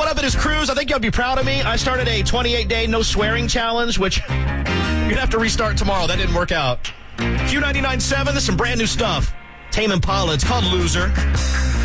What up, it is Cruz. I think you'll be proud of me. I started a 28-day no swearing challenge, which you're going to have to restart tomorrow. That didn't work out. Q99.7, there's some brand new stuff. Tame Impala. It's called Loser.